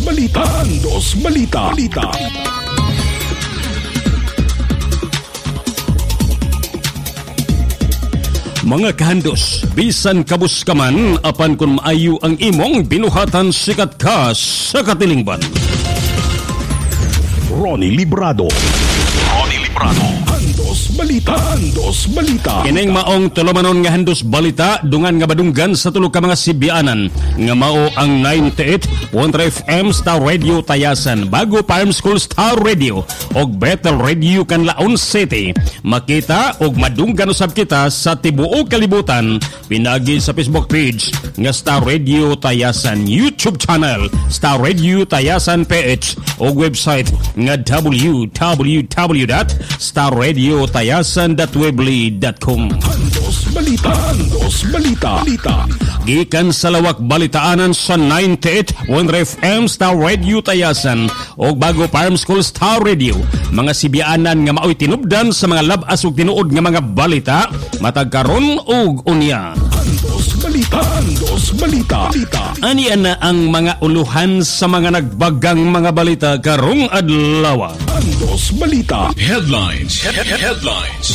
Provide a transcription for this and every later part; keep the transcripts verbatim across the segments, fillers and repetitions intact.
Balita. Andos Balita. Balita. Mga kahandos, bisan kabus ka man, apan kung maayo ang imong binuhatan, sikat ka sa katilingban. Ronnie Librado. Ronnie Librado. Andos Balita. Andos Balita. Kining maong tulumanon nga Andos Balita, dungan nga badunggan sa tulog ka mga Sibianan. Nga mao ang ninety-eight point three F M Star Radio Tayasan, Bago Farm School Star Radio, og Bethel Radio Canlaon City. Makita og madunggan usab kita sa tibuok kalibutan pinagi sa Facebook page nga Star Radio Tayasan, YouTube channel Star Radio Tayasan P H, og website nga w w w dot star radio tayasan dot weebly dot com. Andos Balita. Andos Balita. Balita. Gikan sa lawak balitaanan sa ninety-eight point three F M Star Radio Tayasan og Bago Farm School Star Radio, mga Sibianan nga maoy tinubdan sa mga labas ug tinuod nga mga balita matag karon og unya. Andos Balita. Andos Balita. Balita. Ani ana ang mga uluhan sa mga nagbagang mga balita karong adlaw. Andos Balita. Headlines. Headlines.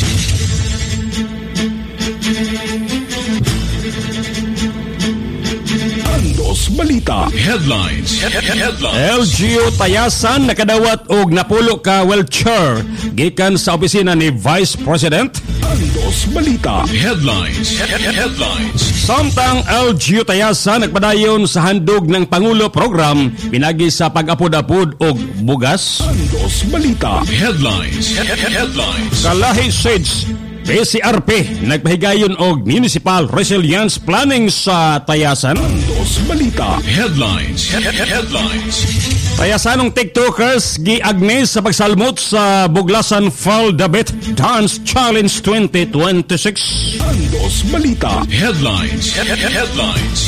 Andos Balita. Headlines. Headlines. L G U Tayasan nakadawat og napulo ka wheelchair gikan sa opisina ni Vice President. Andos Balita. Headlines. Headlines. Samtang L G U Tayasan nagpadayon sa handog ng Pangulo program pinagi sa pag-apod-apod og bugas. Andos Balita. Headlines. Headlines. Kalahi Sage P C R P nagpahigayon og Municipal Resilience Planning sa Tayasan. Andos Balita. Headlines. Headlines. Tayasanong TikTokers giagnes sa pagsalmot sa Buglasan Fall Dabit Dance Challenge twenty twenty-six. Andos Balita. Headlines. Headlines.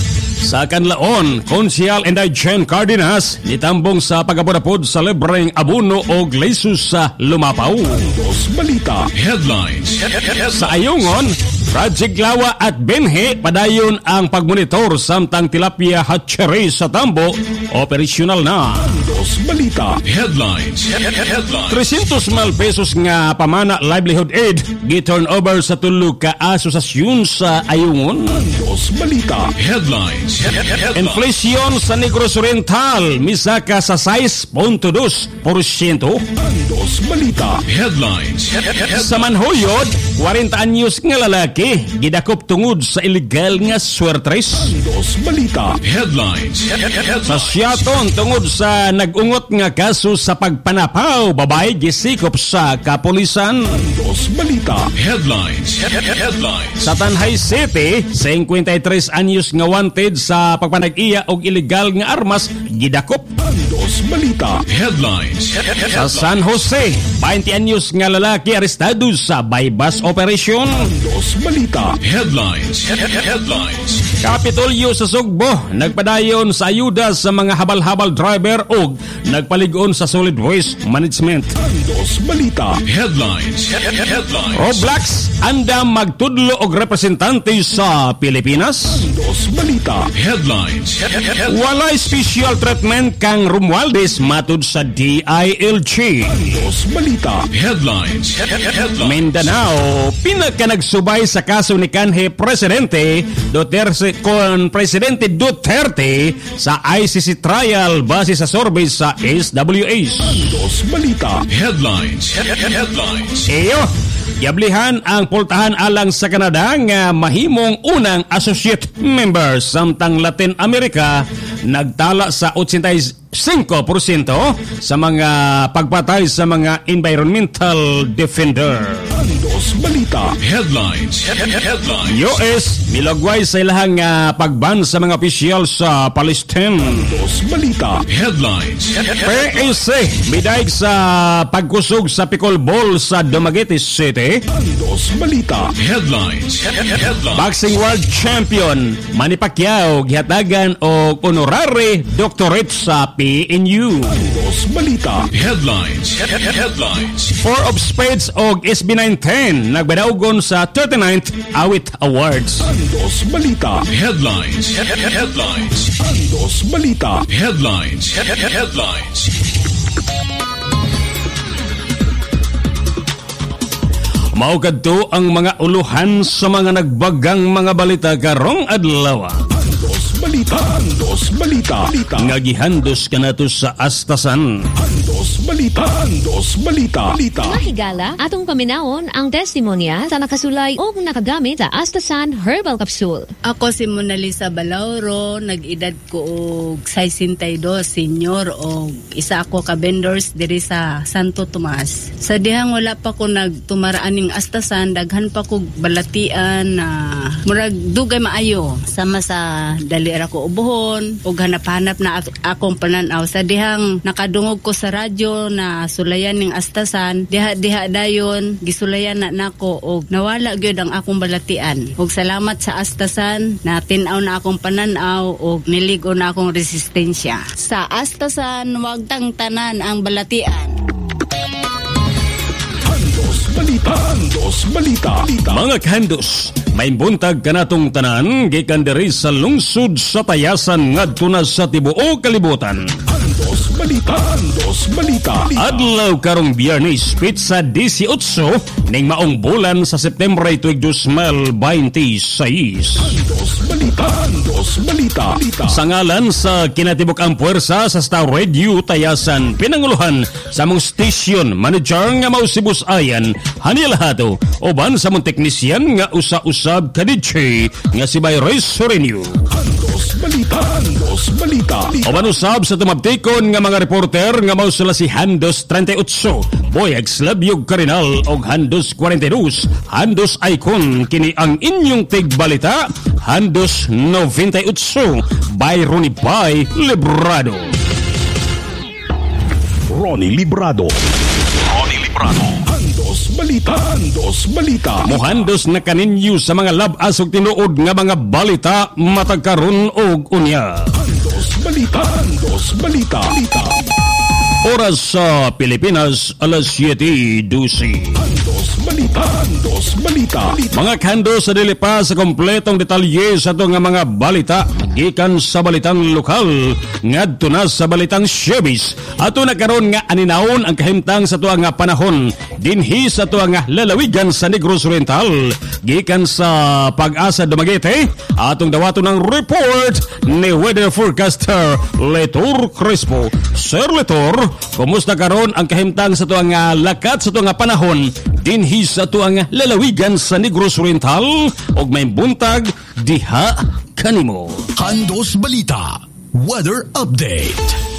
Sa Canlaon, Konsyal Indigene Cardenas nitambong sa pag-apod-apod sa libreng abono o lesus sa Lumapaw. Andos Balita. Headlines. Sa Ayungon, Project Lawa at Benhe padayon ang pagmonitor samtang tilapia hatchery sa Tambo operasyonal na. Andos Balita. Headlines. Headlines. three hundred mil pesos nga pamana livelihood aid gi-turn over sa tulog ka asosasyon sa Ayungon. Andos Balita. Headlines. Inflasyon sa Negros Oriental misaka sa six point two percent. Andos Balita. Headlines. Sa Manhoyod, forty anyos nga lalaki gidakop tungod sa illegal nga swertres. Andos Balita. Headlines. Sa Siaton tungod sa nag-ungot nga kaso sa pagpanapaw babae gisikop sa kapulisan. Andos Balita. Headlines. Headlines. Sa Tanhay City, fifty-three anyos nga wanted sa pagpanag-iya og illegal nga armas gidakop. Andos Balita. Headlines. Sa San Jose, twenty anyos nga lalaki arestado sa bypass operation. Andos Balita. Headlines. Headlines. Kapitolyo sa Sugbo nagpadayon sa ayuda sa mga habal-habal driver og nagpaligon sa solid waste management. Andos Balita. Headlines. Headlines. Roblox anda magtudlo og representante sa Pilipinas. Andos Balita. Headlines. Walay special treatment kang Romualdez matud sa D I L G. Andos Balita. Headlines. Headlines. Mindanao pinaka nagsubay sa kaso ni kanhe Presidente Duterte kon Presidente Duterte sa I C C trial base sa survey sa S W S. Andos Balita. Headlines. Headlines. Iyo yablihan ang pultahan alang sa Canada nga mahimong unang associate member samtang Latin America nagtala sa eighty-five percent sa mga pagpatay sa mga environmental defender. Andos Balita. Headlines. Headlines. U S milagway sa ilahang uh, pagban sa mga opisyal sa Palestine. Andos Balita. Headlines. P A C midaig sa pagkusog sa pickleball sa Dumaguete City. Andos Balita. Headlines. Headlines. Boxing World Champion Manny Pacquiao gihatagan og honorary doctorate sa P N U. Andos Balita. Headlines. Headlines. Four of Spades og S B nine ten nagbadaw hinaugon sa thirty-ninth Awit Awards. Andos Balita Headlines. Headlines. Andos Balita Headlines. Headlines. Mao kadto ang mga uluhan sa mga nagbagang mga balita karong adlaw. Andos Balita. Andos Balita. Balita. Nga gihandos kanato sa Astasan. Andos Balita. Andos Balita. Balita. Mga higala, atong paminawon ang testimonya sa nakasulay o nakagamit sa Astasan Herbal Capsule. Ako si Mona Lisa Balauro, nag-edad ko og sixty-two, senior, o isa ako ka vendors diri sa Santo Tomas. Sa dihang wala pa ko nagtumaraan ning Astasan, daghan pa ko balatian na murag dugay maayo sama sa dali ra ko ubuhon ug hanap-hanap na akong pananaw. Sa dihang nakadungog ko sa radyo na sulayan ning Astasan, diha-diha dayon gisulayan na nako og nawala gyud ang akong balatian. Ug salamat sa Astasan, natin-aw na akong pananaw ug niligo na akong resistensya. Sa Astasan, wag tang tanan ang balatian. Andos Balita. Andos Balita. Balita. Mga kandos, may buntag kanatong tanan gikan diri sa lungsod sa Tayasan ngadto na sa tibuok kalibutan. Andos Balita. Andos Balita. Balita. Adlaw karong Biyernes, pitsa eighteen ning maong bulan sa September tuig twenty twenty-six. Andos Balita. Andos Balita. Balita. Sa ngalan sa kinatibuk-ang puwersa sa Star Radio Tayasan, pinanguluhan sa mong station manager nga mao si Bus Ayan Haniel Hato, uban sa mong teknisyan nga usa-usab ka D J nga si Bayroy Sorenio. Andos Balita. Andos Balita. Balita. Uban usab sa tumabtikon nga mga reporter nga mao sila si Handos thirty-eight, Boyag Slabyog Karinal og Handos forty-two, Handos Icon kini ang inyong tigbalita, Handos ninety-eight by Ronnie Pai Librado. Ronnie Librado. Ronnie Librado. Andos Balita. Andos Balita. Mohandos na kaninyo sa mga labas ug tinuod nga mga balita matag karon og unya. Andos Balita. Andos Balita. Balita. Oras sa Pilipinas, alas siete twelve. Andos Balita. Andos Balita. Balita. Mga kando sa dili pa sa kompletong detalye sa ito nga mga balita gikan sa balitang lokal ngadto na sa balitang showbiz. Ato na karon nga aninawon ang kahimtang sa tuwa nga panahon dinhi sa tuwa nga lalawigan sa Negros Oriental gikan sa Pag-asa Dumaguete. Atong dawaton ng report ni weather forecaster Letor Crespo. Sir Letor, kumusta karon ang kahimtang sa tuwa nga lakat sa tuwa nga panahon dinhi sa tuwa nga lalawigan sa Negros Oriental ug may buntag diha kanimo. Andos Balita. Weather Update.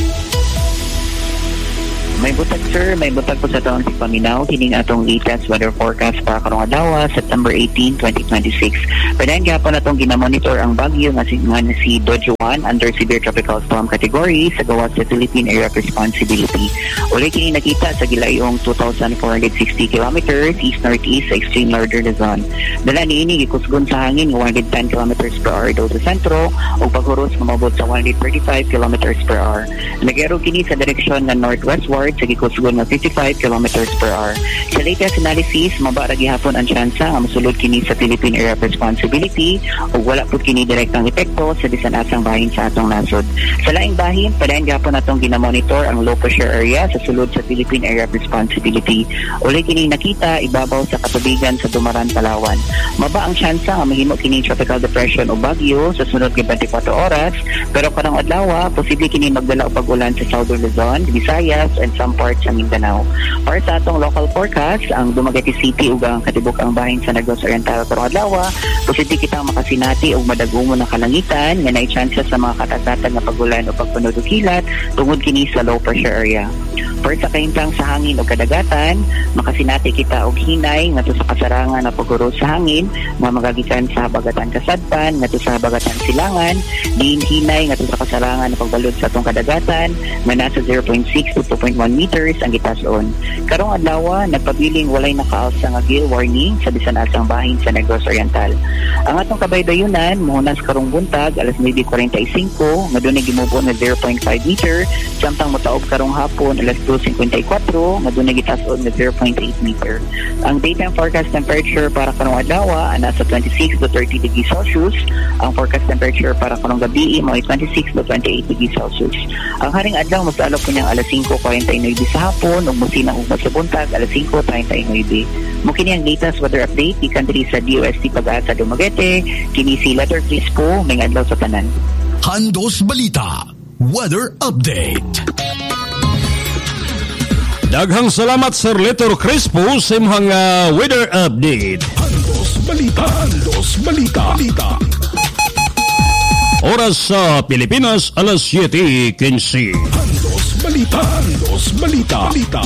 May butag sir, may butag po sa taong paminaw hining atong latest weather forecast para karong adlaw September eighteenth, twenty twenty-six. Padayon gyapon natong ginamonitor ang bagyo nga si, nga si Dojuan under severe tropical storm category sa gawas sa Philippine Area of Responsibility. Uli kini nakita sa gilayong two thousand four hundred sixty kilometers east northeast sa extreme northern Luzon. Dala niini gikusgon sa hangin nga one hundred ten kilometers per hour daw sa sentro ug paghuros nga moabot sa one hundred thirty-five kilometers per hour. Nagero kini sa direksyon nga northwestward sa gikusgon nga fifty-five kilometers per hour. Sa latest analysis, mabara gihapon ang tsansa nga mosulod kini sa Philippine Area of Responsibility ug wala pud kini direktang epekto sa bisan asang bahin sa atong nasod. Sa laing bahin, padayon gihapon atong ginamonitor ang low pressure area sa sulod sa Philippine Area of Responsibility. Uli kini nakita ibabaw sa katubigan sa Dumaran, Palawan. Maba ang tsansa nga mahimo kini tropical depression o bagyo sa sunod nga twenty-four oras, pero karong adlaw posible kini magdala og pag-ulan sa Southern Luzon, Visayas and some parts sa Mindanao. Para sa atong local forecast, ang Dumaguete City ug ang katibuk-ang bahin sa Negros Oriental karong adlaw, posible kitang makasinati og madagumon na kalangitan nga naay tsansa sa mga katatag nga pag-ulan o pagpunod og kilat tungod kini sa low pressure area. Para sa kahimtang sa hangin o kadagatan, makasinati kita og hinay ngadto sa kasarangan na paghuros sa hangin nga magagikan sa habagatan Kasadpan ngadto sa habagatan Silangan, diin hinay ngadto sa kasarangan na pagbalod sa atong kadagatan nga nasa zero point six to two point one one meters ang gitason. Karong adlaw nagpabiling walay nakaas sa nga gale warning sa bisan asang bahin sa Negros Oriental. Ang atong kabaydayunan mohunas karong buntag alas nine forty-five nga dunay gimubo na zero point five meter, samtang motaob karong hapon alas two fifty-four nga dunay gitason na zero point eight meter. Ang daytime forecast temperature para karong adlaw ana sa twenty-six to thirty degrees Celsius. Ang forecast temperature para karong gabi mo ay twenty-six to twenty-eight degrees Celsius. Ang haring adlaw magdalok po niyang alas five forty-nine sa hapon ug mosinang ug sa buntag alas five thirty-nine. Mukini ang latest weather update ikan diri sa D O S T Pag-asa Dumaguete, kini si Letter Crispo, may adlaw sa tanan. Handos Balita Weather Update. Daghang salamat Sir Letter Crispo sa imong uh, weather update. Handos Balita. Handos Balita. Balita. Oras sa Pilipinas, alas siete quince. Handos Balita. Handos Balita. Balita.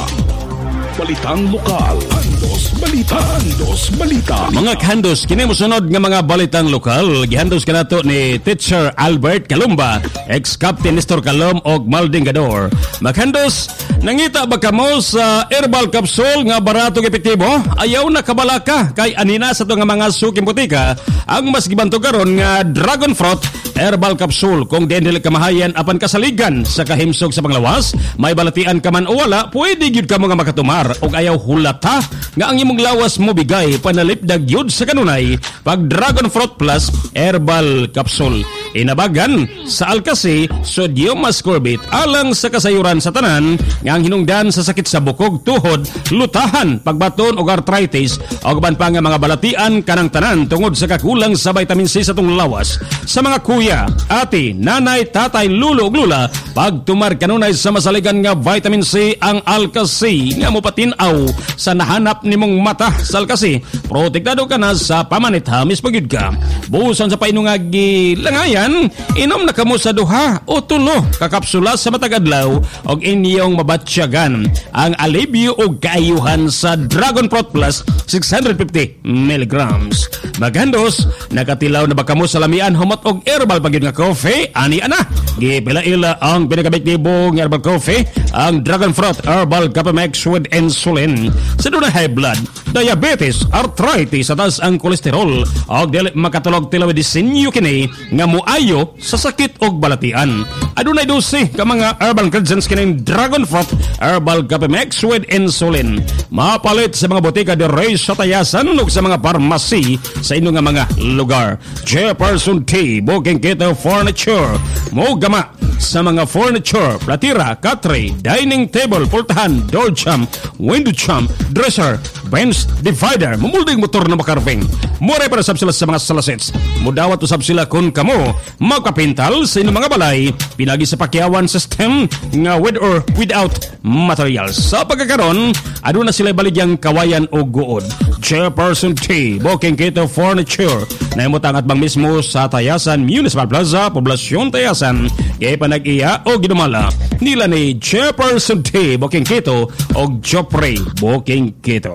Balitang lokal. Handos Balita. Handos Balita. Mga kandos, kini mosunod nga mga balitang lokal. Gihandos kanato ni Teacher Albert Calumba, ex-captain Nestor Calom og Maldingador. Maghandos, nangita ba kamo sa herbal capsule nga baratong epektibo? Ayaw na kabalaka kay anina sa to nga mga suking butika ang mas gibanto karon nga dragon fruit herbal capsule. Kung din dili kamahayan apan kasaligan sa kahimsog sa panglawas, may balatian ka man o wala, pwede gyud kamo nga makatumar og ayaw hulata nga ang imong lawas mo bigay panalipdag yun sa kanunay pag Dragon Fruit Plus Herbal Capsule. Inabagan sa Alkasi, sodium ascorbate alang sa kasayuran sa tanan nga ang hinungdan sa sakit sa bukog, tuhod, lutahan, pagbaton o arthritis o gaban pa nga mga balatian kanang tanan tungod sa kakulang sa vitamin C sa tong lawas. Sa mga kuya, ate, nanay, tatay, lulo ug lula, pagtumar kanunay sa masaligan nga vitamin C ang Alkasi nga mopatinaw sa nahanap nimong mata sa Alkasi. Protektado ka na sa pamanita mispagid ka. Busan sa painong nga gilangayan, inom na kamo sa duha o tulo kakapsula sa matag adlaw og inyong mabatsyagan ang alibyo o kaayuhan sa Dragon Fruit Plus six hundred fifty milligrams. Maghandos, nakatilaw na ba kamo sa lamian humot og herbal pagyud nga coffee? Ani ana, gipila-ila ang pinakabektibo nga herbal coffee, ang Dragon Fruit Herbal Capamex with insulin. Sa dunay high blood, diabetes, arthritis, atas ang kolesterol og dili makatulog tilaw disenyo kini nga muayo sa sakit og balatian. Adunay dose ka mga herbal ingredients kining Dragon Fruit Herbal Capamex with insulin. Mapalit sa mga botika de Reyes sa Tayasan ug sa mga pharmacy sa inyong nga mga lugar. Jefferson T. Booking Kita Furniture. Mo gama sa mga furniture, platira, katre, dining table, pultahan, door jamb, window jamb, dresser, bench, divider, mumulding motor na makarving. Mura para sab sila sa mga salasets. Mudawat usab sila kung kamo magkapintal sa inyong mga balay, pinagi sa pakyawan system nga with or without materials. Sa pagkakaroon, aduna sila baligyang kawayan o guod. Chairperson T. Booking Kita Furniture. Naimutang at bang mismo sa Tayasan Municipal Plaza, Poblasyon Tayasan, kaya panag-iya o ginumala nila ni Chairperson T. Booking Kito o Jopre Booking Kito.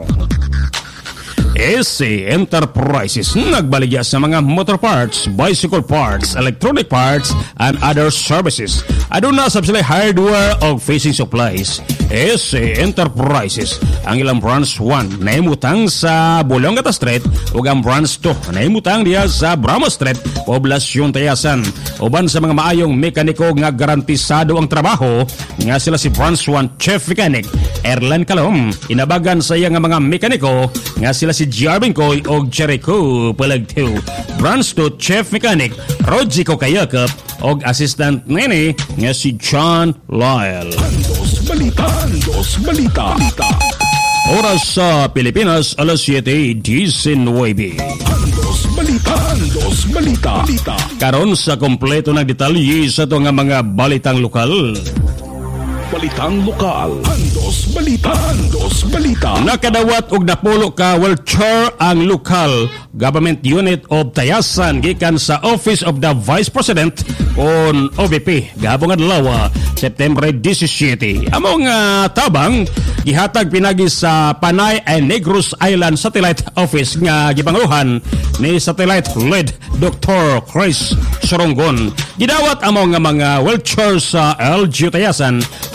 S C Enterprises nagbaligya sa mga motor parts, bicycle parts, electronic parts, and other services. Aduna sa sila hardware o facing supplies. S C Enterprises, ang ilang branch one naimutang sa Bolongata Street ug ang branch two naimutang diya sa Bramo Street, Poblasyon Tayasan. Uban sa mga maayong mekaniko nga garantisado ang trabaho nga sila si branch one Chief Mechanic Erlan Calom. Inabagan sa iya nga mga mekaniko nga sila si Jarvin Koy o Jericho Palagtew. Branch two Chief Mechanic Rojico Kayakap o Assistant Nene nga si John Lyle. Handos Balita. Handos Balita. Balita. Oras sa Pilipinas, alas siete diecinueve. Handos Balita. Handos Balita. Balita. Karon sa kompleto ng detalye sa ito nga mga balitang lokal. Balitang lokal. Handos Balita. Handos Balita. Nakadawat og napulo ka wheelchair ang lokal government unit of Tayasan gikan sa Office of the Vice President on O V P gabong adlaw September seventeen. Among uh, tabang gihatag pinagi sa Panay and Negros Island Satellite Office nga gipanguluhan ni Satellite Lead Doctor Chris Sorongon. Gidawat among nga mga wheelchair sa L G U Tayasan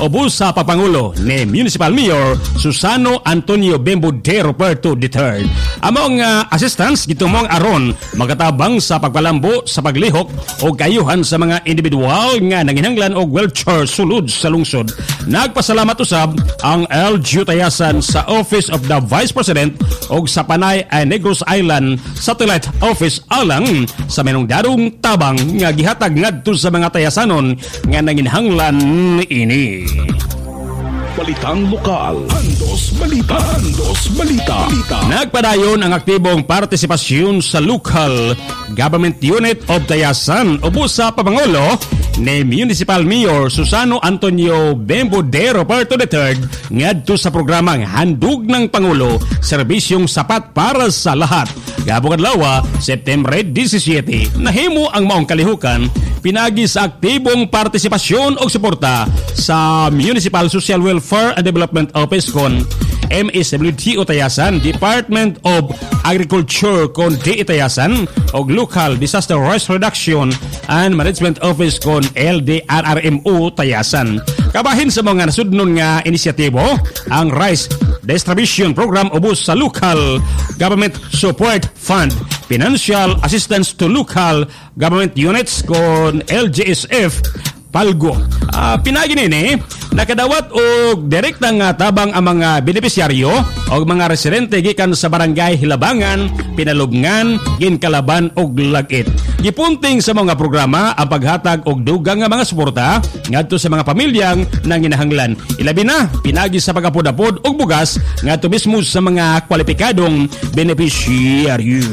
ubos sa papangulo ni Municipal Mayor Susano Antonio Bembo de Roberto the third. Among uh, assistants gitumong aron magatabang sa pagpalambo sa paglihok o kayuhan sa mga individual nga nanginhanglan og wheelchair sulod sa lungsod. Nagpasalamat usab ang L G U Tayasan sa Office of the Vice President o sa Panay ay Negros Island Satellite Office alang sa menungdarong tabang nga gihatag ngadto sa mga tayasanon nga nanginhanglan ini. Balitang lokal, Andos Balita, Andos Balita. Nagpadayon ang aktibong partisipasyon sa local government unit of Tayasan ubos sa papangulo ni Municipal Mayor Susano Antonio Bembo de Roberto the third ngadto sa programang Handog ng Pangulo, serbisyong sapat para sa lahat. Gabong adlaw, September seventeen, nahimo ang maong kalihukan pinagi sa aktibong partisipasyon o suporta sa Municipal Social Welfare and Development Office kon M S W D o Tayasan, Department of Agriculture kon D I Tayasan o Local Disaster Risk Reduction and Management Office kon L D R R M O Tayasan. Kabahin sa mga nasudnon nga inisyatibo ang Rice Distribution Program ubos sa Local Government Support Fund, Financial Assistance to Local Government Units kon L G S F Palgo. Uh, pinagi nini, nakadawat og direkta nga tabang ang mga benepisyaryo o mga residente gikan sa barangay Hilabangan, Pinalubngan, Ginkalaban og Lagit. Gipunting sa mga programa ang paghatag og dugang nga mga suporta ngadto sa mga pamilyang nanginahanglan. Ilabi na pinagi sa pagapod-apod og bugas ngadto mismo sa mga kwalipikadong benepisyaryo.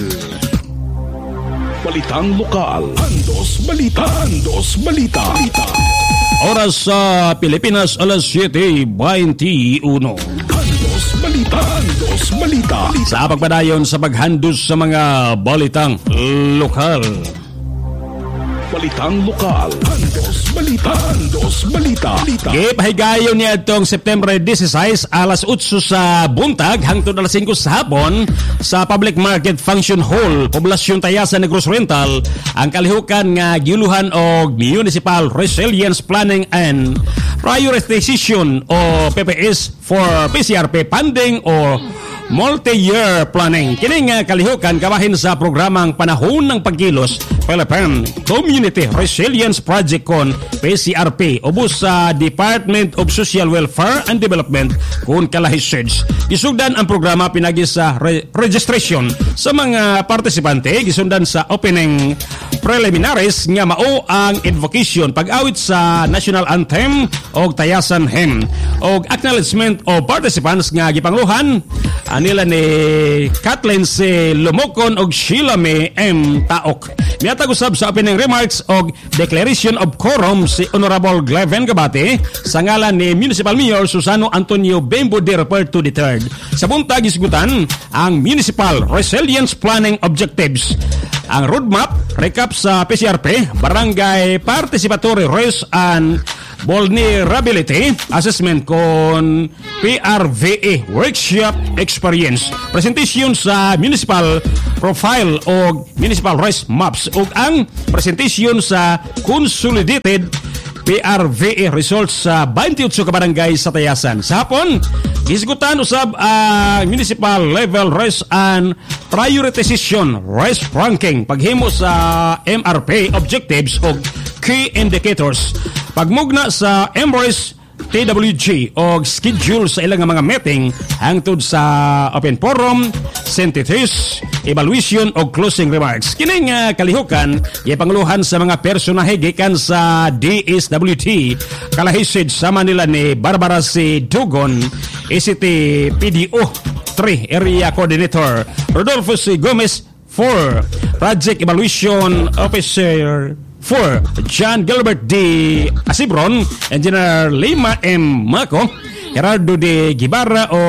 Balitang lokal, Andos Balita, Andos Balita. Oras sa Pilipinas, alas siete twenty-one. Andos Balita, Andos Balita. Sa pagpadayon sa paghandos sa mga balitang lokal. Balitang lokal, Andos Balita, Andos Balita. Gipahigayon niya itong September sixteen, alas eight sa buntag hangtod alas five sa hapon sa Public Market Function Hall, Poblasyon Tayasan, Negros Oriental, ang kalihukan nga giuluhan og Municipal Resilience Planning and Prioritization o P P S for P C R P funding o multi-year planning. Kini nga kalihukan kabahin sa programang Panahon ng Pagkilos Philippine Community Resilience Project kon P C R P ubos sa Department of Social Welfare and Development kon Kalahisage. Isugdan ang programa pinagi sa re- registration sa mga partisipante, gisundan sa opening preliminaries nga mao ang invocation, pag-awit sa National Anthem og Tayasan Hymn og acknowledgement of participants nga gipangluhan anila ni Kathleen C. Lumokon og Sheila May M. Taok. Miatag usab sa opening remarks og declaration of quorum si Honorable Gleven Gabate sa ngalan ni Municipal Mayor Susano Antonio Bembo de Roberto the third. Sa buntag isgutan ang Municipal Resilience Planning Objectives, ang roadmap, recap sa P C R P, Barangay Participatory Risk and Vulnerability Assessment kon P R V A Workshop Experience, presentation sa Municipal Profile o Municipal Risk Maps ug ang presentation sa Consolidated P R V A results sa twenty-eight ka barangay sa Tayasan. Sa hapon, isgutan usab ang uh, Municipal Level Risk and Prioritization Risk Ranking, paghimo sa M R P Objectives o Key Indicators, pagmugna sa M R I S T W G o schedule sa ilang mga meeting hangtod sa open forum, synthesis, evaluation o closing remarks. Kining uh, kalihukan ipanguluhan sa mga personahe gikan sa D S W T Kalahisage sama nila ni Barbara C. Dugon, A C T P D O three Area Coordinator, Rodolfo C. Gomez four, Project Evaluation Officer four, John Gilbert D. Asibron, Engineer Lima M. Mako, Gerardo de Gibarra o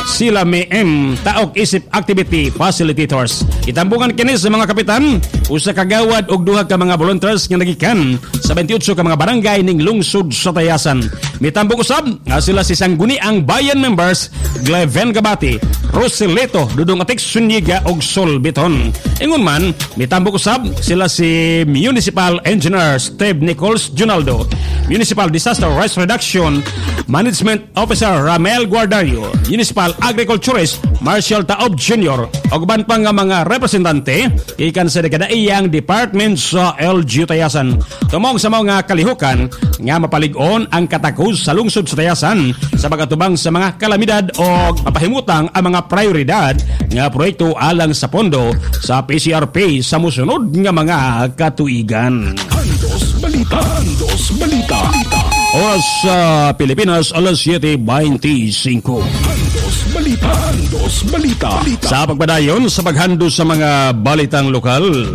sila may M taok isip activity facilitators. Itambungan kini sa mga kapitan, usa ka gawad og duha ka mga volunteers nga nagikan sa twenty-eight ka mga barangay ning lungsod sa Tayasan. Mitambong usab nga sila si Sangguniang Bayan members Gleven Gabati, Roselito, Dudong Atik Sunyiga og Sol Biton. Ingon man, mitambong usab sila si Municipal Engineer Steve Nichols Junaldo, Municipal Disaster Risk Reduction Management Officer Ramel Guardario, Municipal Agriculturist Marshall Taob Junior ug ban pa nga mga representante ikan sa dekadaiyang department sa L G U Tayasan. Tumong sa mga kalihukan nga mapalig-on ang katakos sa lungsod sa Tayasan sa pagatubang sa mga kalamidad o mapahimutang ang mga prioridad nga proyekto alang sa pondo sa P C R P sa musunod nga mga katuigan. Andos Balita, Andos Balita. Oras sa Pilipinas, alas siete twenty-five. Andos Balita, Andos Balita. Sa pagpadayon sa paghando sa mga balitang lokal.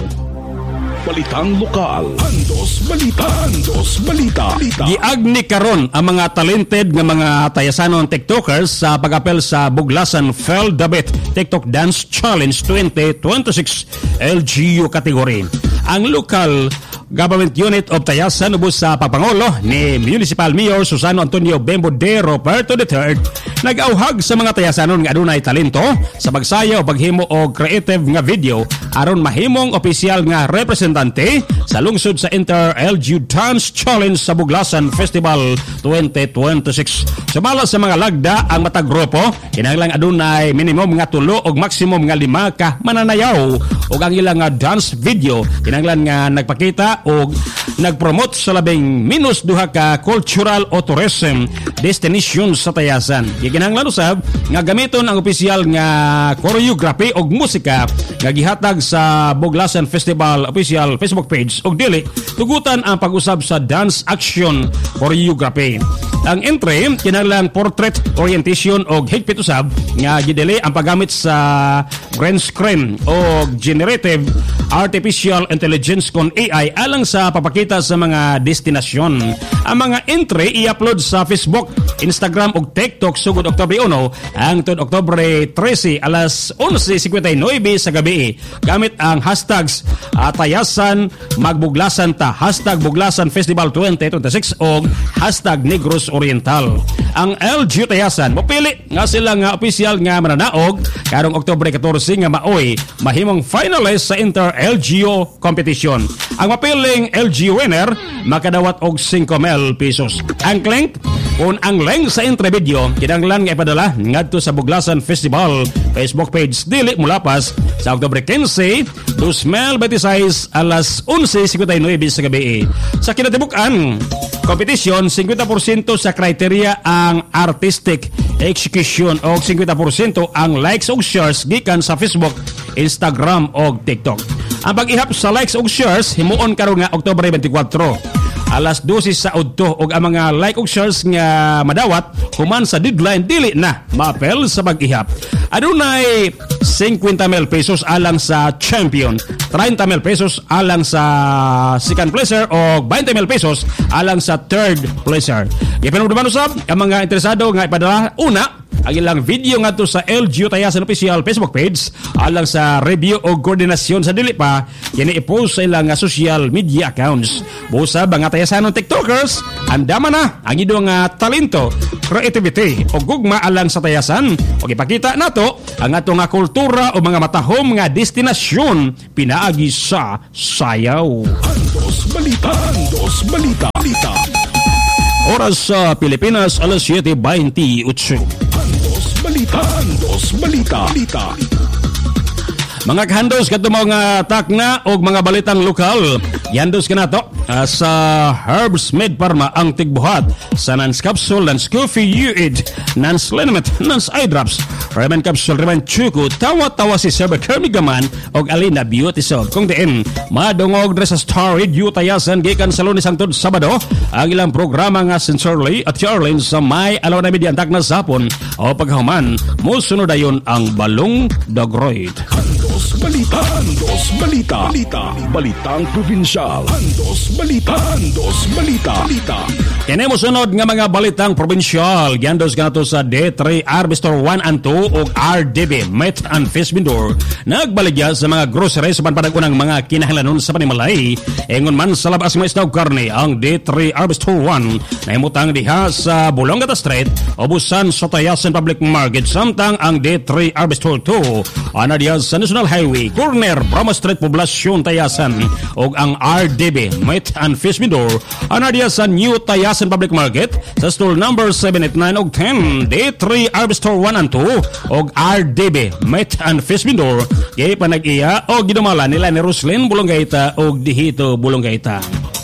Balitang lokal. Andos Balita, Andos Balita. Giagni karon ang mga talented nga mga Tayasanon TikTokers sa pag-apel sa Buglasan Fel Dabit TikTok Dance Challenge twenty twenty-six L G U category. Ang local Government Unit of Tayasan ubos sa pagpangulo ni Municipal Mayor Susano Antonio Bembo de Roberto the third nag-auhag sa mga Tayasanon nga adunay talento sa pagsayaw o paghimo og creative nga video aron mahimong opisyal nga representante sa lungsod sa Inter-L G U Dance Challenge sa Buglasan Festival twenty twenty-six. Sumala sa mga lagda ang matag grupo, kinahanglan adunay minimum nga tulo og maximum nga lima ka mananayaw ug ang ilang nga dance video kinahanglan nga nagpakita o nagpromote sa labing minus duha ka cultural o tourism destination sa Tayasan. Gikinahanglan usab nga gamiton ang opisyal nga choreography og musika nga gihatag sa Buglasan Festival official Facebook page og dili tugutan ang pag-usab sa dance action choreography. Ang entry kinahanglan portrait orientation og higpit usab nga gidili ang paggamit sa green screen o generative artificial intelligence kon A I alang sa papakita sa mga destinasyon. Ang mga entry i-upload sa Facebook, Instagram ug TikTok sugod Oktubre uno hangtod Oktubre trese alas onse fifty-nine sa gabi gamit ang hashtags uh, Tayasan Magbuglasan ta, hashtag Buglasan Festival twenty twenty-six o hashtag Negros Oriental. Ang L G U Tayasan mopili nga sila nga opisyal nga mananaog karong Oktubre fourteen nga maoy mahimong finalist sa Inter-L G U competition. Ang mapiling L G U winner makadawat og five mil pesos. Ang link kung ang link sa entry video kinahanglan nga ipadala ngadto sa Buglasan Festival Facebook page dili mulapas sa Oktubre quince, twenty twenty-six alas onse fifty-nine sa gabi. Sa kinatibukan competition, fifty percent sa criteria ang artistic execution o fifty percent ang likes o shares gikan sa Facebook, Instagram o TikTok. Ang pag-ihap sa likes o shares himuon karon nga Oktubre twenty-four alas twelve sa udto ug ang mga like ug shares nga madawat human sa deadline dili na maapel sa pag-ihap. Adunay fifty mil pesos alang sa champion, thirty mil pesos alang sa second placer o twenty mil pesos alang sa third placer. Gipanugdaman usab ang mga interesado nga ipadala una ang ilang video ngadto sa L G U Tayasan official Facebook page alang sa review o koordinasyon sa dili pa kini i-post sa ilang social media accounts. Busa mga Tayasanon TikTokers, andama na ang idong uh, talento, creativity o gugma alang sa Tayasan o ipakita nato ang atong nga kultura o mga matahom nga destinasyon pinaagi sa sayaw. Andos Balita, Andos Balita. Balita. Oras sa Pilipinas, alas siete twenty-eight. Andos Balita, Andos Balita. Balita. Mga kahandos kato mga takna o mga balitang lokal. Yandos ka na to uh, sa Herbs Med Parma ang tigbuhat sa Nans Capsule, Nans Coffee U-Id, Nans Liniment, Nans Eye Drops, Remen Capsule, Remen Chuku, tawa-tawa si Serber Kermigaman o Alina Beauty Soap. Kung diin, madungog dres sa Star Radio Tayasan gikan sa Lunes hangtod Sabado ang ilang programa nga Sincerely at Charlene sa may alaw na media antak na sapon o paghuman, musunod ayon ang Balong Dagroid. Andos Balita. Andos Balita. Balita. Balitang Probinsyal. Andos Balita. Andos Balita. Balita. Tenemos sunod nga mga balitang probinsyal. Giandos ka na to sa D three Arbistor one and two o R D B, Met and Fish Vendor. Nagbaligya sa mga groceries sa panpadag-unang mga kinahanglanon sa panimalay. Engon man sa labas ng isdaw karne ang D three Arbistor one na imutang diha sa Bulongata Street o busan sa Tayasan Public Market. Samtang ang D three Arbistor two ana diha sa National Highway, corner Brahma Street, Poblasyon Tayasan. O ang R D B, Met and Fish Vendor ana diha sa New Tayasan Public Market sa stall number seven eight nine og ten. D three Arbistor one and two og R D B, Met and Fish Vendor kay panag-iya o gidumala nila ni Roslyn Bulonggaita og Dihito Bulonggaita.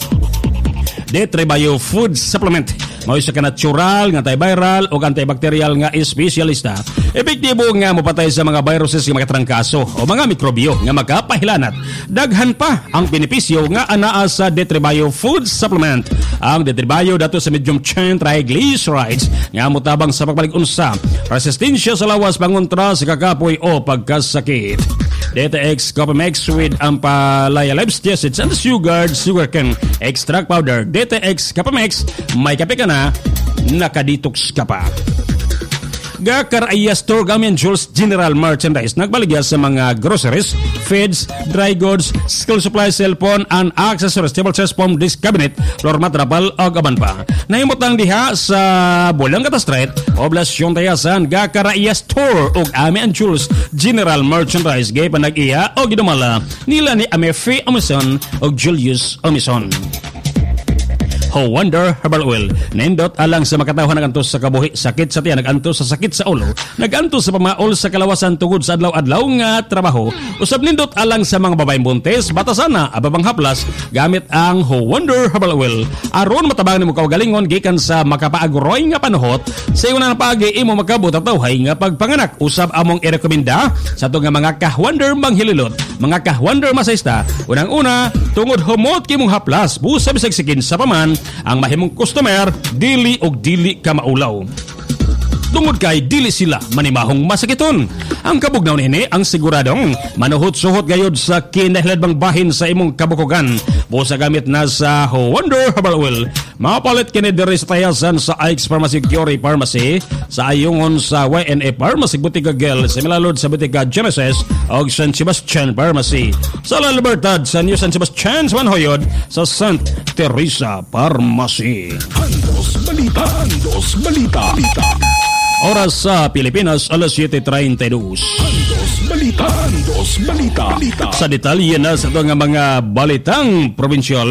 D three Bio Food Supplement mao isa ka natural nga antiviral o antibacterial nga espesyalista. Epektibo nga mopatay sa mga viruses nga makatrangkaso o mga mikrobyo nga makapahilanat. Daghan pa ang benepisyo nga anaa sa D three Bio Food Supplement. Ang D three Bio dato sa medium chain triglycerides nga motabang sa pagbalig-unsa, resistensya sa lawas pangontra sa kakapoy o pagkasakit. D T X Copamex with Ampalaya Liebstiacids and Sugared Sugarcane Extract Powder. D T X Copamex, may kape ka na, nakadetox ka pa. Gakaraya Store Gamian Jules General Merchandise nagbaligya sa mga groceries, feeds, dry goods, school supplies, cellphone, and accessories, table chairs, foam disc cabinet, floor mat, rapal, o gaban pa. Naimutang diha sa Bulongata Street, Poblasyon Tayasan, Gakaraya Store ug Ami and Jules General Merchandise gay panag-iya o gidumala nila ni Amefe Omison ug Julius Omison. Ho Wonder Herbal Oil. Nindot alang sa makatawhan nagantos sa kabuhi, sakit sa tiyan, nagantos sa sakit sa ulo, nagantos sa pamaol sa kalawasan tungod sa adlaw-adlaw nga trabaho. Usab nindot alang sa mga babaeng buntis, batasana, ababang haplas, gamit ang Ho Wonder Herbal Oil. Aron matabang nimo kaugalingon gikan sa makapaagroy nga panuhot, sa iyo na napagi imo makabot at tawhay nga pagpanganak. Usab among irekomenda sa ito nga mga ka-Wonder manghililot, mga ka-Wonder masaysta. Unang-una, tungod humot kimong haplas, busa bisag sikin sa paman, ang mahimong customer dili og dili ka maulaw. Tungod kay dili sila manimahong masakiton. Ang kabugnaw nini ang siguradong manuhot-suhot gayod sa kinahilabang bahin sa imong kabukogan. Busa gamit na sa Ho Wonder Herbal Oil. Mapalit kini diri sa Tayasan sa Ike's Pharmacy, Curie Pharmacy, sa Ayungon sa Y N A Pharmacy, Butika Gel, sa Milalod sa Butika Genesis o San Sebastian Pharmacy. Sa La Libertad sa New San Sebastian sa Manhoyod sa Saint Teresa Pharmacy. Andos Balita. Andos Balita. Balita. Oras sa Pilipinas, alas siete treinta y dos. Andos Balita. Andos Balita. Balita. Sa detalye na sa ito nga mga balitang probinsyal.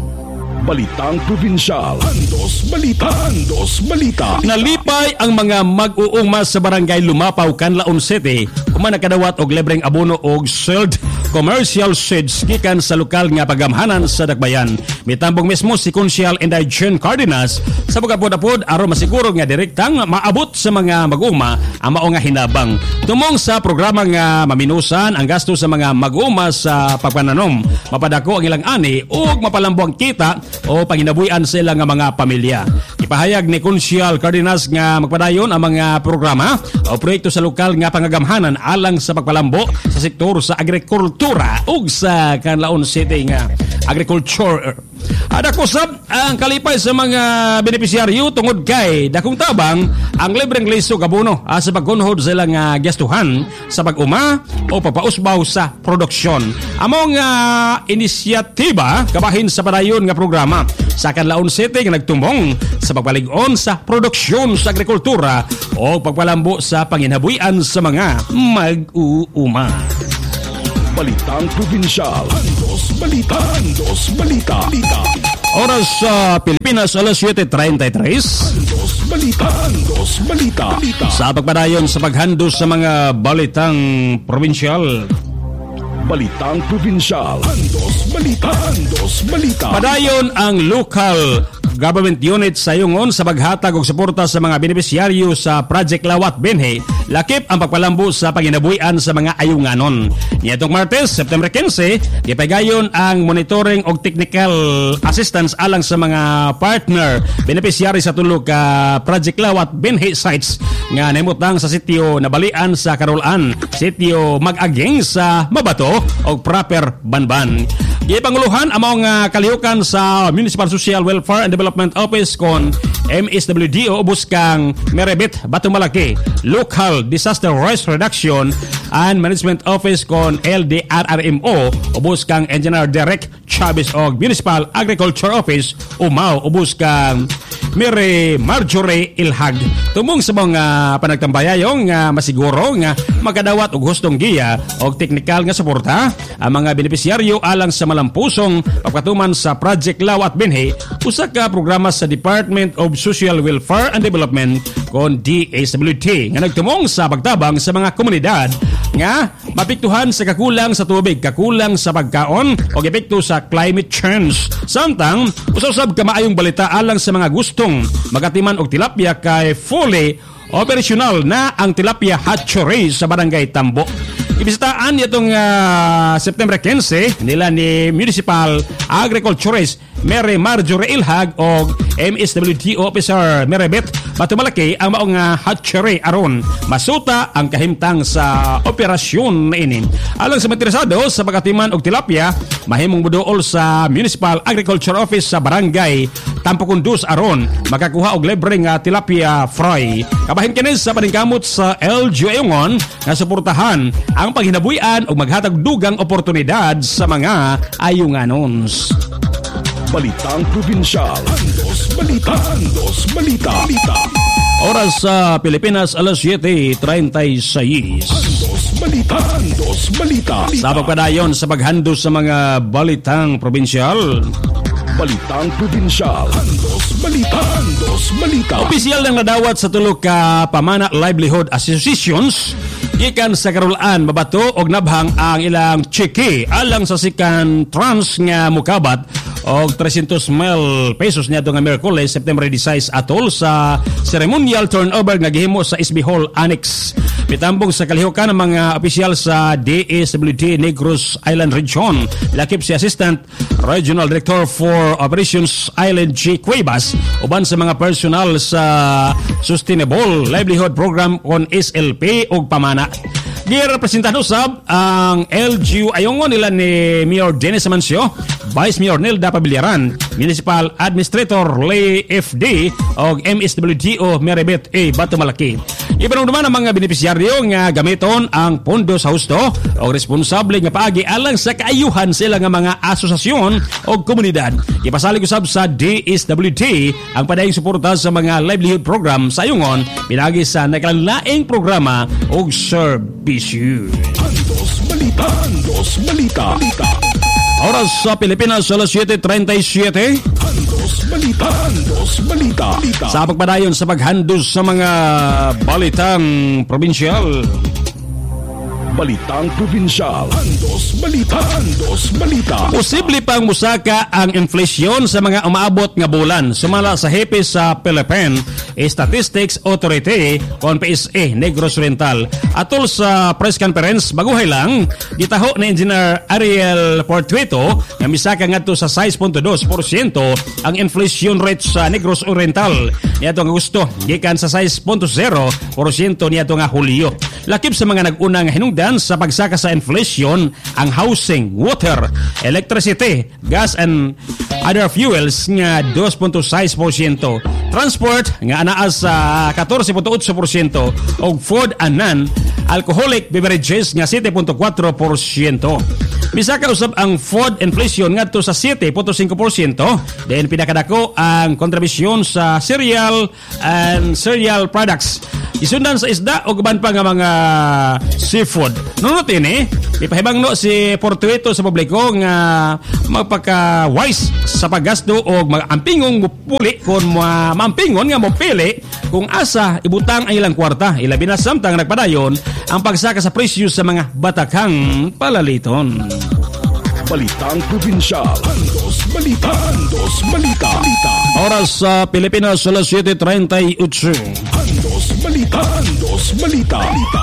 Balitang Probinsyal. Andos Balita. Andos Balita. Nalipay ang mga mag-uuma sa barangay Lumapaw, Canlaon City, kuman nakadawat og libreng abono og sold commercial seeds gikan sa lokal nga pagamhanan sa Dakbayan. Mitambong mismo si Consial Indigene Cardenas sa pagapod-apod aron masiguro nga direktang maabot sa mga mag-uuma ang mao nga hinabang. Tumong sa programa nga maminusan ang gasto sa mga mag-uuma sa pagpananom, mapadako ang ilang ani ug mapalambo ang kita o panginabuyan sa ilang mga pamilya. Ipahayag ni Consial Cardenas nga magpadayon ang mga programa o proyekto sa lokal nga pangagamhanan alang sa pagpalambo sa sektor sa agrikultura ug sa Canlaon City nga agriculture. Ada kusab ang kalipay sa mga benepisyaryo tungod kay dakong tabang ang libreng liso kabuno ah, sa pagkunhod sa ilang uh, gastuhan sa pag-uma o pagpausbaw sa produksyon. Among uh, inisyatiba kabahin sa padayon nga programa sa Canlaon City nga nagtumbong sa pagpalig-on sa produksyon sa agrikultura o pagpalambo sa panginhabuyan sa mga mag-uuma. Balitang Probinsyal. Andos Balita. Andos Balita. Balita. Oras sa Pilipinas, alas siete treinta y tres. Andos Balita. Andos Balita. Balita. Sa pagpadayon sa paghandos sa mga balitang probinsyal. Balitang Probinsyal. Andos Balita. Andos Balita. Padayon ang local government unit sa yungon sa paghatag og suporta sa mga benepisyaryo sa Project Lawat Benhe, lakip ang pagpalambo sa panginabuhian sa mga ayunganon. Niadtong Martes, September quince, gipagayon ang monitoring og technical assistance alang sa mga partner benepisyary sa tulo ka Project Lawat Benhe sites nga nahimutang sa sitio Nabalian sa Karulan, sitio Mag-Aging sa Mabato ug Proper Banban. Gipanguluhan ang mga kalihukan sa Municipal Social Welfare and Development Office kon M S W D o ubos kang Merebit Bato Malaki, Local Disaster Risk Reduction and Management Office kon L D R R M O ubos kang Engineer Derek Chavez o Municipal Agriculture Office umaw ubos kang Mary Marjorie Ilhag. Tumong sa mga panagtambayayong nga masiguro nga makadawat og hustong giya og teknikal nga suporta ang mga benepisyaryo alang sa malampusong pagpatuman sa Project Lawat Benhe, usa ka programa sa Department of Social Welfare and Development kon D S W D nga nagtumong sa pagtabang sa mga komunidad nga mapiktuhan sa kakulang sa tubig, kakulang sa pagkaon o epekto sa climate change. Samtang usab ka maayong balita alang sa mga gustong magatiman og tilapia kay fully operational na ang tilapia hatchery sa Barangay Tambo. Ibisitaan itong uh, September quince nila ni Municipal Agriculturist Mary Marjorie Ilhag o M S W D Officer Merebet Bato Malaki ang maong uh, hatchery aron masuta ang kahimtang sa operasyon na ini. Alang sa interesado sa pagatiman og tilapia, mahimong buduol sa Municipal Agriculture Office sa Barangay Tampokundus aron makakuha og libre nga tilapia fry. Kabahin kini sa paningkamot sa L G U Ayungon nga suportahan ang paghinabuhian o maghatag dugang oportunidad sa mga ayunganons. Balitang Probinsyal. Andos Balita. Andos Balita. Balita. Oras sa Pilipinas, alas siyete treinta y seis. Andos Balita. Andos Balita. Sa pagpadayon sa paghandos sa mga balitang probinsyal. Balitang Probinsyal. Andos Balita. Andos Balita. Opisyal nang nadawat sa tulo ka Pamana Livelihood Associations gikan sa Karulaan, Mabato og Nabhang ang ilang chiki alang sa sikan trans nga mukabat og three hundred mil pesos niya nga Miyerkules, September sixteen atol sa ceremonial turnover nga gihimo sa S B Hall Annex. Mitambong sa kalihukan ng mga opisyal sa D S W D Negros Island Region, lakip si Assistant Regional Director for Operations Island G. Cuevas uban sa mga personal sa Sustainable Livelihood Program on S L P ug Pamana. Girepresentahan usab ang L G U Ayungon nila ni Mayor Dennis Amancio, Vice Mayor Nelda Pabiliaran, Municipal Administrator Lay F D o M S W D o Merebet A. Bato Malaki. Ipanungduman ang mga benepisyaryo nga gamiton ang pondo sa husto o responsable nga paagi alang sa kaayuhan sila nga mga asosasyon o komunidad. Ipasalig usab sa D S W D ang padayong suporta sa mga livelihood program sa Ayungon pinagi sa nagkalaing programa o service. Andos Balita. Andos Balita. Balita. Oras sa Pilipinas, alas siyete treinta y siete. Andos Balita. Andos Balita. Balita. Sa pagpadayon sa paghandos sa mga balitang probinsyal. Balitang Probinsyal. Andos Balita. Andos Balita. Posible pang musaka ang inflasyon sa mga umaabot nga bulan sumala sa hepe sa Philippine Statistics Authority kon P S A Negros Oriental. Atol sa press conference baguhay lang gitaho ni Engineer Ariel Portueto nga misaka ngadto sa six point two percent ang inflation rate sa Negros Oriental niadto nga Agosto gikan sa six point zero percent niadto nga Hulyo. Lakip sa mga nag-una nga hinungdan sa pagsaka sa inflation ang housing, water, electricity, gas and other fuels nga two point six percent, transport nga anaa sa fourteen point eight percent ug food and non-alcoholic beverages nga seven point four percent. Misaka usab ang food inflation ngadto sa seven point five percent, then pinakadako ang kontribusyon sa cereal and cereal products. Isundan sa isda o guban pa nga mga seafood. Nunot ini, ipahibangno si Portueto sa publiko nga magpaka-wise sa paggasto o mag-ampingong mupuli kung maampingon nga mupili kung asa ibutang ang ilang kwarta. Ilabi na samtang nagpadayon ang pagsaka sa presyo sa mga batakang palaliton. Balitang Probinsyal. Andos Balita. Andos Balita. Balita. Oras sa Pilipinas, alas siete treinta y ocho. Andos Balita. Andos Balita. Balita.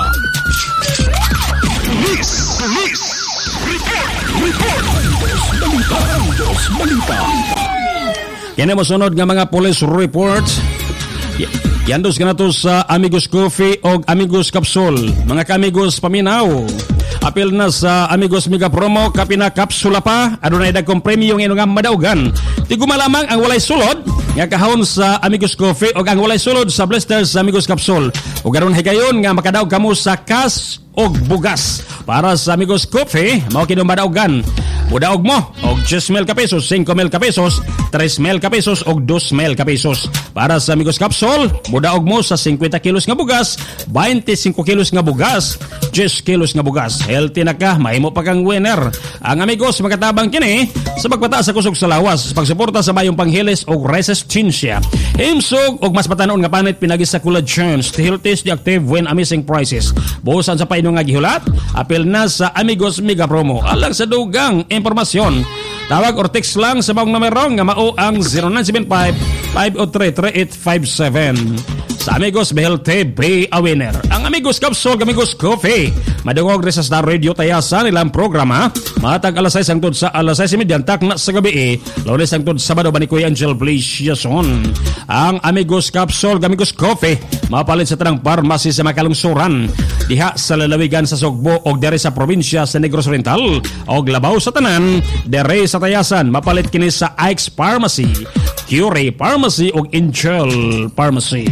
Police. Police. Report. Report. Andos Balita. Andos Balita. Yan ang masunod nga mga police report. Y- Yandos ka na to sa Amigos Coffee o Amigos Capsule. Mga kamigos paminaw. Apil na sa Amigos Mega Promo, kapina kapsula pa, adunay dagkong premyo ng nga madaugan. Di gumalamang ang walay sulod, nga kahon sa Amigos Coffee o ang walay sulod sa blisters sa Amigos Capsule. O garon higayon nga makadaog kamo sa kas o bugas. Para sa Amigos Coffee, mao kinong madaugan. Mudaog mo og ten mil ka pesos, five mil ka pesos, three mil ka pesos og two mil ka pesos. Para sa Amigos Capsule, mudaog mo sa fifty kilos nga bugas, twenty-five kilos nga bugas, ten kilos nga bugas. Healthy na ka, mahimo pa kang winner. Ang Amigos makatabang kini sa pagpataas sa kusog sa lawas, pagsuporta sa mayong panghilis og resistensya. Himsog og mas patanon nga panit pinagi sa collagen, healthy the active when amazing prices. Buosan sa paino nga gihulat, apil na sa Amigos Mega Promo. Alang sa dugang impormasyon, tawag or text lang sa bawang numero nga mao ang zero nine seven five, five oh three, three eight five seven. Sa Amigos Behelte, be a winner. Ang Amigos Capsule, Amigos Coffee. Madungog rin sa Star Radio Tayasan nilang programa. Matag alas sais hangtod sa alas sais imidyantak na sa gabi eh. Lunes hangtod Sabado ba ni Kuya Angel Blaze Jason. Ang Amigos Capsule, Amigos Coffee. Mapalit sa tanang pharmacy sa makalungsuran. Diha sa lalawigan sa Sugbo o dere sa probinsya sa Negros Oriental. O labaw sa tanan, dere sa Tayasan. Mapalit kini sa Ike's Pharmacy, Curie Pharmacy o Angel Pharmacy.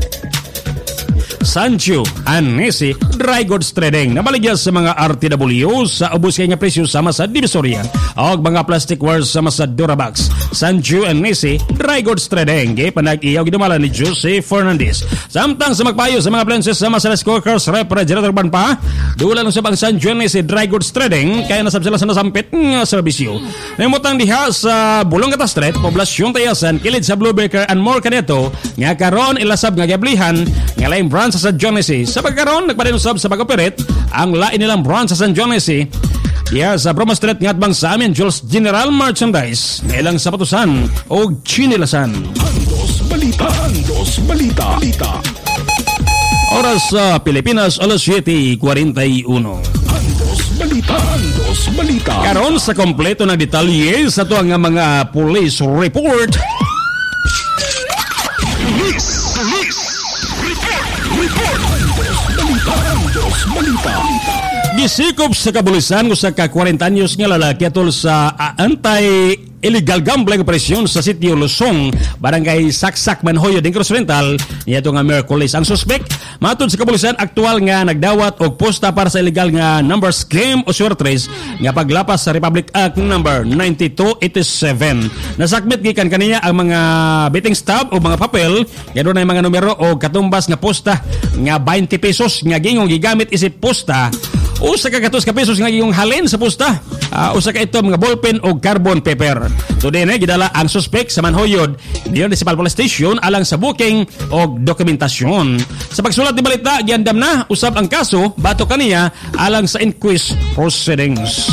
Sancho Anesi Dry Goods Trading nabaligya sa mga R T W sa ubos kay nga presyo sama sa Divisoria o mga plasticware sama sa Durabox. Sancho Anesi Dry Goods Trading gay panag-iyaw gidumala ni Jose Fernandez. Samtang sa magpayo sa mga appliances sama sa rice cookers, refrigerator ban pa dula lang sa bang Sancho Anesi Dry Goods Trading kaya nasab sila sa nasampit nga serbisyo. Namutang diha sa Bulong Gata Street, Poblasyon Tayasan, kilid sa Blue Baker and more kanito nga karon ilasab nga gablihan nga lain branch sa San Johnese. Sa pagkaroon, nagparinusab sa pag-operate ang lain nilang branch sa San Johnese. Diya sa Broma Street nga atbang sa amin, Jules General Merchandise. Ilang sapatusan o chinilasan. Andos Balita. Andos Balita. Balita. Oras sa Pilipinas, alas siete forty-one. Andos Balita. Andos Balita. Karon sa kompleto na detalye sa ito ang mga police report. Police. Police. Report! Andos Balita! Andos Balita! Gisikop sa kabulisan ko sa ka-forty anyos nga lalaki atol sa uh, anti-illegal gambling operasyon sa sitio Luzon, barangay Saksak, Manhoyo, Negros Oriental, niya ito nga Merkulis. Ang suspect, matod sa kabulisan, aktual nga nagdawat og posta para sa illegal nga number scheme o suertres nga paglapas sa Republic Act number ninety-two eighty-seven. Nasakmit gikan kaniya ang mga betting stub o mga papel, nga doon ay mga numero o katumbas nga posta nga twenty pesos nga gingong gigamit isip posta. Usa ka katos ka pesos nga giyong halin sa posta. Uh, usa ka ito mga ballpen o carbon paper. Today na gidala ang suspect sa Manhoyod Municipal Police Station alang sa booking o dokumentasyon. Sa pagsulat ni balita, giandam na usab ang kaso bato kaniya alang sa inquest proceedings.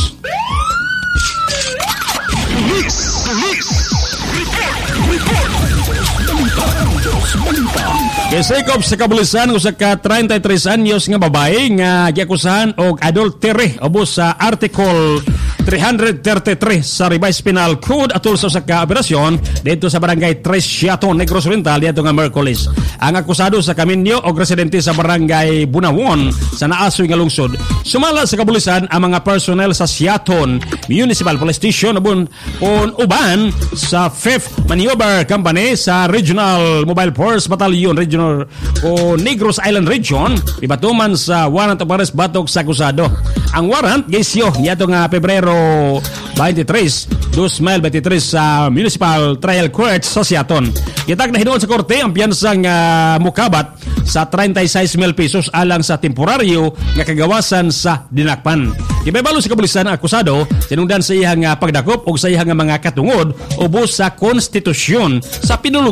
Police! Police! Report! Report! Balita! Andos Balita! Kisikop sa kabulisan usa ka thirty-three anyos nga babae nga giakusahan og adultery ubos sa Article three thirty-three sa Revised Penal Code atol sa usa ka operasyon dito sa barangay Tres Siaton, Negros Oriental dito nga Merkulis. Ang akusado sa kaminyo og residente sa barangay Bunawon sa naasoy nga lungsod. Sumala sa kabulisan ang mga personnel sa Siaton Municipal Police Station ubon on uban sa fifth Maneuver Company sa Regional Mobile Force Battalion Regional o Negros Island Region ibatuman sa warrant of arrest batok sa akusado. Ang warrant gisyo niadto nga Pebrero twenty-three, twenty twenty-three sa Municipal Trial Court sa Siaton. Kitag na hinuon sa korte ang piyansang uh, mukabat sa thirty-six mil pesos alang sa temporaryo nga kagawasan sa dinakpan. Gibabalo sa kapulisan ang akusado sinungdan sa iyang uh, pagdakop o sa iyang mga katungod ubos sa konstitusyon sa pinulong